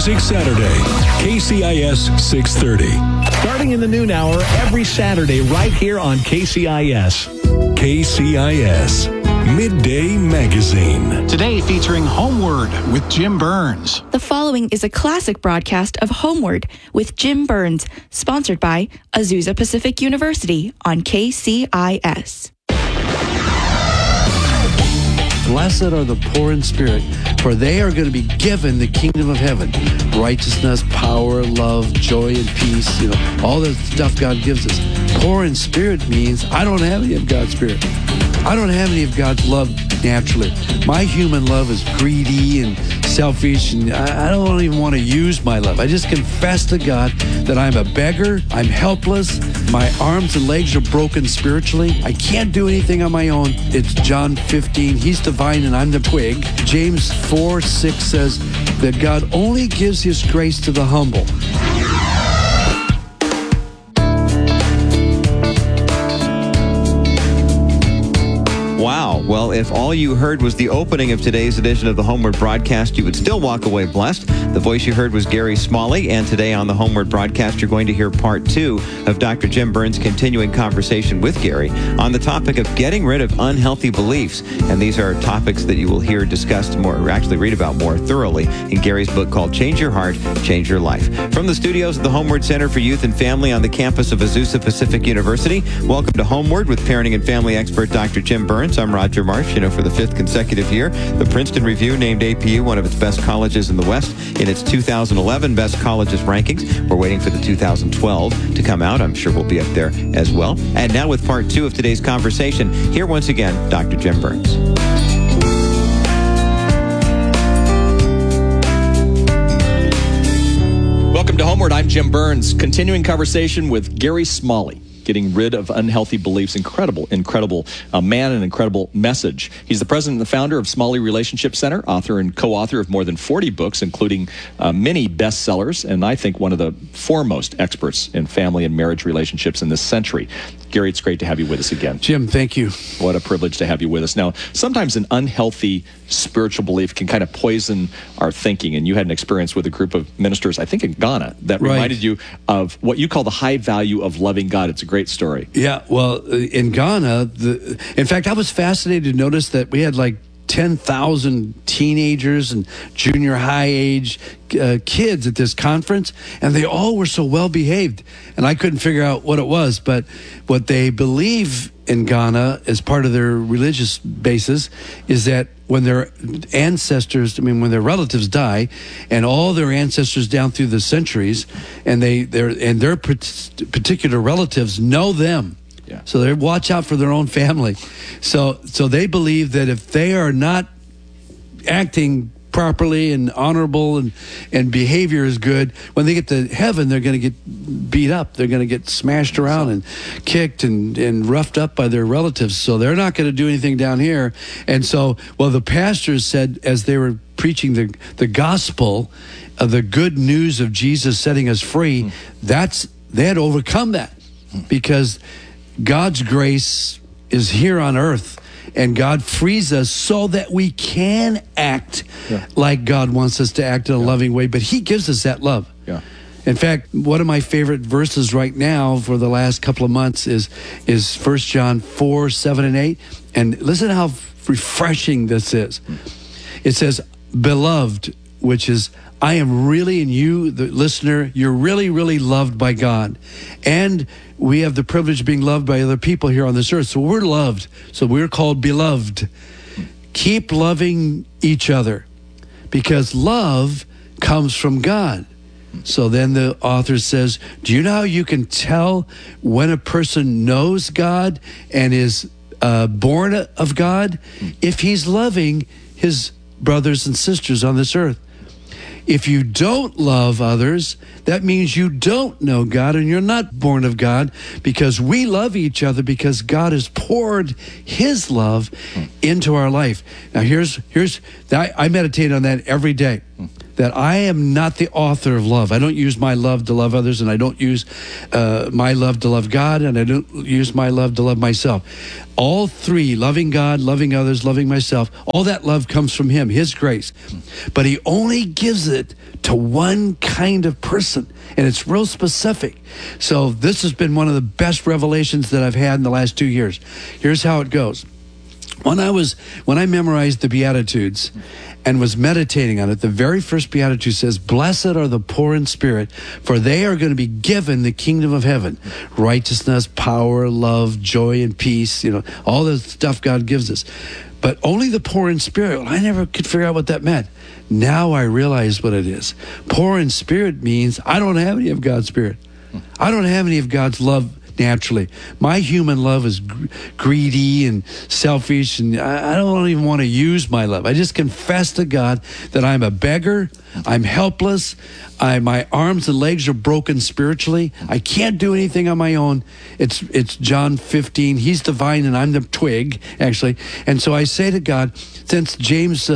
Music Saturday, KCIS 630. Starting in the noon hour every Saturday right here on KCIS. KCIS, Midday Magazine. Today featuring Homeward with Jim Burns. The following is a classic broadcast of Homeward with Jim Burns, sponsored by Azusa Pacific University on KCIS. Blessed are the poor in spirit, for they are going to be given the kingdom of heaven. Righteousness, power, love, joy, and peace, all the stuff God gives us. Poor in spirit means I don't have any of God's spirit. I don't have any of God's love naturally. My human love is greedy and selfish, and I don't even want to use my love. I just confess to God that I'm a beggar, I'm helpless, my arms and legs are broken spiritually. I can't do anything on my own. It's John 15. He's the vine and I'm the twig. James 4:6 says that God only gives his grace to the humble. Wow. Well, if all you heard was the opening of today's edition of the Homeward broadcast, you would still walk away blessed. The voice you heard was Gary Smalley, and today on the Homeward broadcast, you're going to hear part 2 of Dr. Jim Burns' continuing conversation with Gary on the topic of getting rid of unhealthy beliefs. And these are topics that you will hear discussed more, or actually read about more thoroughly in Gary's book called Change Your Heart, Change Your Life. From the studios of the Homeward Center for Youth and Family on the campus of Azusa Pacific University, welcome to Homeward with parenting and family expert Dr. Jim Burns. I'm Roger Marsh. For the 5th consecutive year, the Princeton Review named APU one of its best colleges in the West in its 2011 Best Colleges rankings. We're waiting for the 2012 to come out. I'm sure we'll be up there as well. And now with part 2 of today's conversation, here once again, Dr. Jim Burns. Welcome to Homeward. I'm Jim Burns. Continuing conversation with Gary Smalley. Getting rid of unhealthy beliefs. Incredible man, an incredible message. He's the president and the founder of Smalley Relationship Center, author and co-author of more than 40 books, including many bestsellers, and I think one of the foremost experts in family and marriage relationships in this century. Gary, it's great to have you with us again. Jim, thank you. What a privilege to have you with us. Now, sometimes an unhealthy spiritual belief can kind of poison our thinking, and you had an experience with a group of ministers, I think in Ghana, that reminded you of what you call the high value of loving God. It's a great story. Yeah, well, in Ghana, in fact, I was fascinated to notice that we had like 10,000 teenagers and junior high age kids at this conference, and they all were so well behaved, and I couldn't figure out what it was. But what they believe in Ghana as part of their religious basis is that when their ancestors, when their relatives die, and all their ancestors down through the centuries, and their particular relatives know them. Yeah. So they watch out for their own family. So they believe that if they are not acting properly and honorable and behavior is good, when they get to heaven, they're going to get beat up. They're going to get smashed around and kicked and roughed up by their relatives. So they're not going to do anything down here. And so, the pastors said as they were preaching the gospel of the good news of Jesus setting us free, they had to overcome that because God's grace is here on earth, and God frees us so that we can act like God wants us to act in a loving way, but he gives us that love. Yeah. In fact, one of my favorite verses right now for the last couple of months is 1 John 4, 7, and 8. And listen how refreshing this is. It says, beloved, which is, I am really, and you, the listener, you're really, really loved by God. And we have the privilege of being loved by other people here on this earth. So we're loved. So we're called beloved. Keep loving each other because love comes from God. So then the author says, do you know how you can tell when a person knows God and is born of God? If he's loving his brothers and sisters on this earth. If you don't love others, that means you don't know God and you're not born of God, because we love each other because God has poured his love into our life. Now here's I meditate on that every day. that I am not the author of love. I don't use my love to love others, and I don't use my love to love God, and I don't use my love to love myself. All three, loving God, loving others, loving myself, all that love comes from him, his grace. But he only gives it to one kind of person, and it's real specific. So this has been one of the best revelations that I've had in the last 2 years. Here's how it goes. When I memorized the Beatitudes and was meditating on it, the very first Beatitude says, "Blessed are the poor in spirit, for they are going to be given the kingdom of heaven." Righteousness, power, love, joy, and peace, all the stuff God gives us. But only the poor in spirit. Well, I never could figure out what that meant. Now I realize what it is. Poor in spirit means I don't have any of God's spirit. I don't have any of God's love naturally. My human love is greedy and selfish, and I don't even want to use my love. I just confess to God that I'm a beggar, I'm helpless, my arms and legs are broken spiritually. I can't do anything on my own. It's John 15. He's the vine and I'm the twig, actually. And so I say to God, since James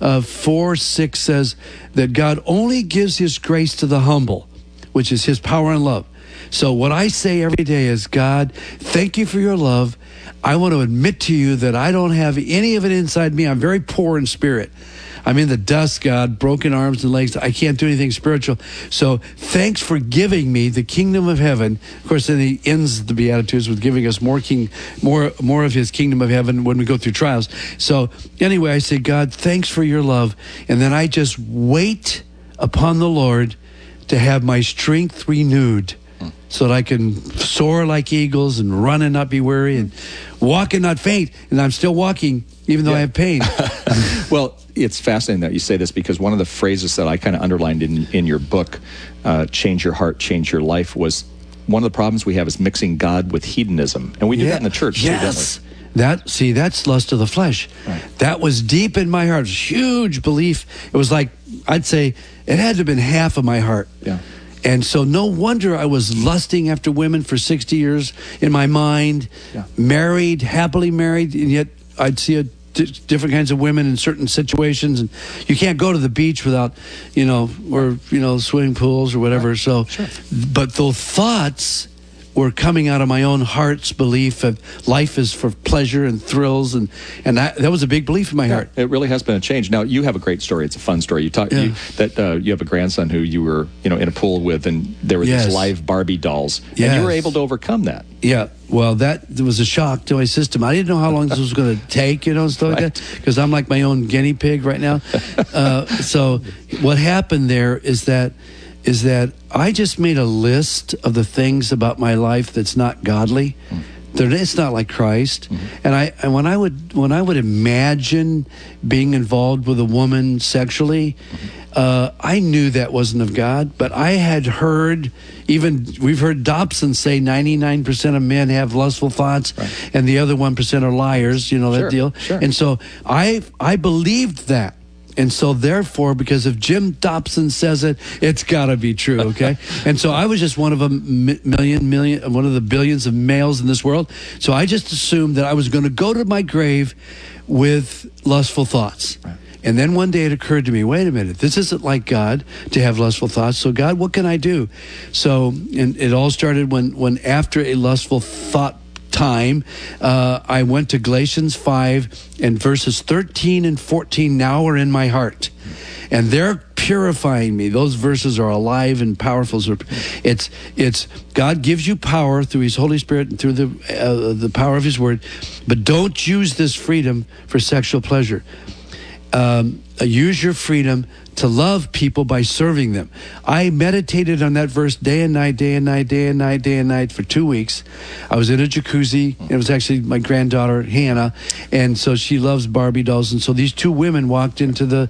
4:6 says that God only gives his grace to the humble, which is his power and love. So what I say every day is, God, thank you for your love. I want to admit to you that I don't have any of it inside me. I'm very poor in spirit. I'm in the dust, God, broken arms and legs. I can't do anything spiritual. So thanks for giving me the kingdom of heaven. Of course, then he ends the Beatitudes with giving us more of his kingdom of heaven when we go through trials. So anyway, I say, God, thanks for your love. And then I just wait upon the Lord to have my strength renewed, so that I can soar like eagles and run and not be weary and walk and not faint. And I'm still walking, even though I have pain. Well, it's fascinating that you say this, because one of the phrases that I kind of underlined in your book, Change Your Heart, Change Your Life, was one of the problems we have is mixing God with hedonism. And we do that in the church, yes. too, don't we? That's lust of the flesh. Right. That was deep in my heart. It was a huge belief. It was like, I'd say, it had to have been half of my heart. Yeah. And so no wonder I was lusting after women for 60 years in my mind, married, happily married, and yet I'd see different kinds of women in certain situations. And you can't go to the beach without, swimming pools or whatever. Right. So, but those thoughts were coming out of my own heart's belief of life is for pleasure and thrills, and that was a big belief in my heart. It really has been a change. Now, you have a great story. It's a fun story. You have a grandson who you were in a pool with, and there were these live Barbie dolls, and you were able to overcome that. Yeah, well, that was a shock to my system. I didn't know how long this was going to take, and stuff like that, because I'm like my own guinea pig right now. So what happened there is that I just made a list of the things about my life that's not godly. It's not like Christ. And when I would imagine being involved with a woman sexually, I knew that wasn't of God. But I had heard, we've heard Dobson say 99% of men have lustful thoughts, and the other 1% are liars. That deal. Sure. And so I believed that. And so therefore, because if Jim Dobson says it, it's got to be true, okay? And so I was just one of one of the billions of males in this world. So I just assumed that I was going to go to my grave with lustful thoughts. Right. And then one day it occurred to me, wait a minute, this isn't like God to have lustful thoughts. So God, what can I do? So, and it all started when after a lustful thought time, I went to Galatians 5 and verses 13 and 14 now are in my heart. And they're purifying me. Those verses are alive and powerful. So it's God gives you power through his Holy Spirit and through the power of his word, but don't use this freedom for sexual pleasure. Use your freedom to love people by serving them. I meditated on that verse day and night for 2 weeks. I was in a jacuzzi. It was actually my granddaughter, Hannah, and so she loves Barbie dolls. And so these two women walked into the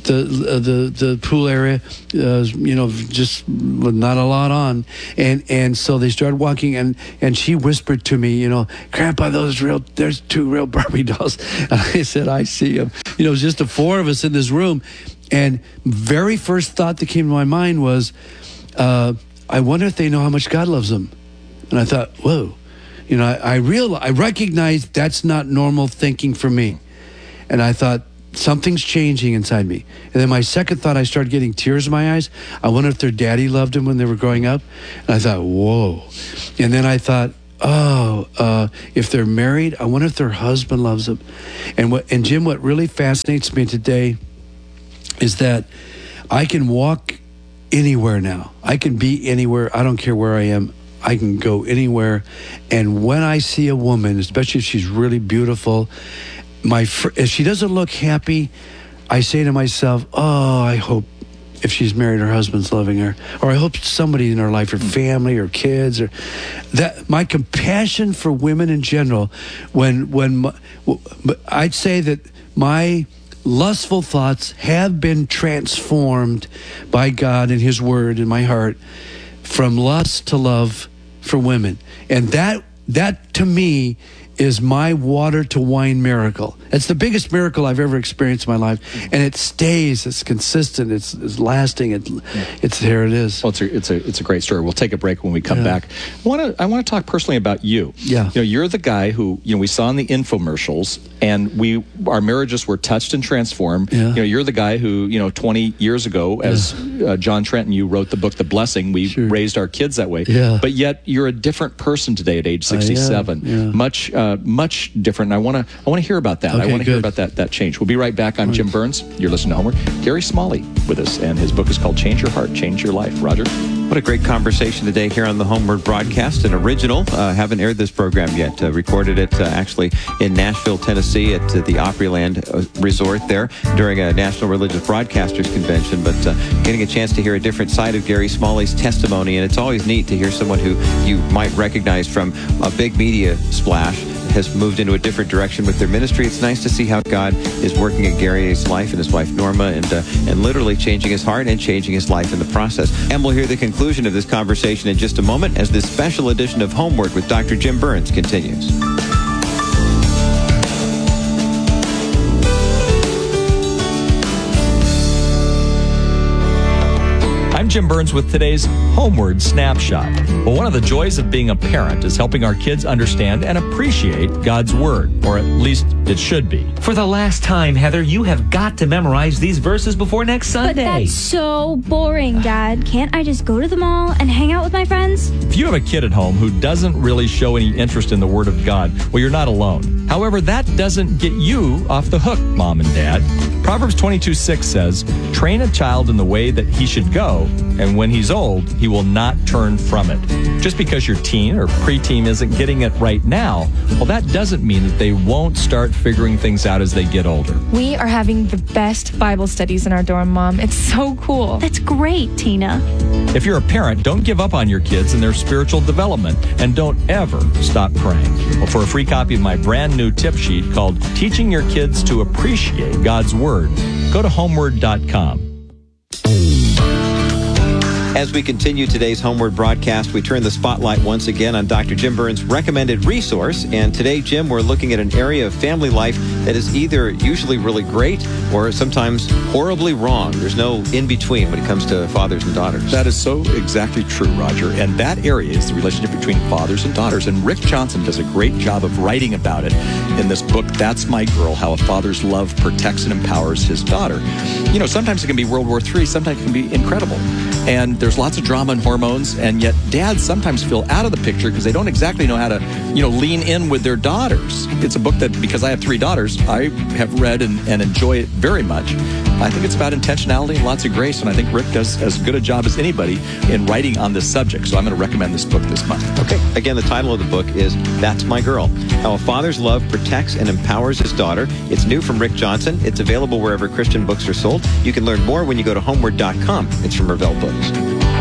pool area, just with not a lot on, and so they started walking, and she whispered to me, Grandpa, there's two real Barbie dolls. And I said, I see them. It was just the four of us in this room, and very first thought that came to my mind was, I wonder if they know how much God loves them. And I thought, whoa, I recognized that's not normal thinking for me, and I thought, something's changing inside me. And then my second thought, I started getting tears in my eyes. I wonder if their daddy loved them when they were growing up. And I thought, whoa. And then I thought, if they're married, I wonder if their husband loves them. And Jim, what really fascinates me today is that I can walk anywhere now. I can be anywhere. I don't care where I am. I can go anywhere. And when I see a woman, especially if she's really beautiful, if she doesn't look happy, I say to myself, I hope if she's married, her husband's loving her. Or I hope somebody in her life, her family or kids, or that. My compassion for women in general, I'd say that my lustful thoughts have been transformed by God and His Word in my heart from lust to love for women. And that to me is my water to wine miracle. It's the biggest miracle I've ever experienced in my life, and it stays. It's consistent. It's lasting. It's there. It is. Well, it's a great story. We'll take a break when we come back. I want to talk personally about you. Yeah. You're the guy who we saw in the infomercials, and our marriages were touched and transformed. Yeah. You're the guy who 20 years ago, as John Trent and you wrote the book The Blessing, we raised our kids that way. Yeah. But yet you're a different person today at age 67. Much different. And I want to hear about that. Okay, I want to hear about that change. We'll be right back. I'm Jim Burns. You're listening to Homeward. Gary Smalley with us, and his book is called Change Your Heart, Change Your Life. Roger? What a great conversation today here on the Homeward broadcast. An original. Haven't aired this program yet. Recorded it actually in Nashville, Tennessee at the Opryland Resort there during a National Religious Broadcasters Convention. But getting a chance to hear a different side of Gary Smalley's testimony. And it's always neat to hear someone who you might recognize from a big media splash has moved into a different direction with their ministry. It's nice to see how God is working in Gary's life and his wife Norma, and literally changing his heart and changing his life in the process. And we'll hear the conclusion of this conversation in just a moment as this special edition of Homeward with Dr. Jim Burns continues. I'm Jim Burns with today's Homeward Snapshot. Well, one of the joys of being a parent is helping our kids understand and appreciate God's Word, or at least it should be. For the last time, Heather, you have got to memorize these verses before next Sunday. But that's so boring, Dad. Can't I just go to the mall and hang out with my friends? If you have a kid at home who doesn't really show any interest in the Word of God, well, you're not alone. However, that doesn't get you off the hook, Mom and Dad. Proverbs 22:6 says, "Train a child in the way that he should go, and when he's old, he will not turn from it." Just because your teen or preteen isn't getting it right now, well, that doesn't mean that they won't start figuring things out as they get older. We are having the best Bible studies in our dorm, Mom. It's so cool. That's great, Tina. If you're a parent, don't give up on your kids and their spiritual development, and don't ever stop praying. Well, for a free copy of my brand new tip sheet called Teaching Your Kids to Appreciate God's Word, go to homeward.com. As we continue today's Homeward broadcast, we turn the spotlight once again on Dr. Jim Burns' recommended resource. And today, Jim, we're looking at an area of family life that is either usually really great or sometimes horribly wrong. There's no in-between when it comes to fathers and daughters. That is so exactly true, Roger. And that area is the relationship between fathers and daughters. And Rick Johnson does a great job of writing about it in this book, That's My Girl, How a Father's Love Protects and Empowers His Daughter. Sometimes it can be World War III, sometimes it can be incredible. And there's lots of drama and hormones, and yet dads sometimes feel out of the picture because they don't exactly know how to, lean in with their daughters. It's a book that, because I have 3 daughters, I have read and enjoy it very much. I think it's about intentionality and lots of grace, and I think Rick does as good a job as anybody in writing on this subject. So I'm going to recommend this book this month. Okay. Again, the title of the book is That's My Girl, How a Father's Love Protects and Empowers His Daughter. It's new from Rick Johnson. It's available wherever Christian books are sold. You can learn more when you go to homeward.com. It's from Revell Books.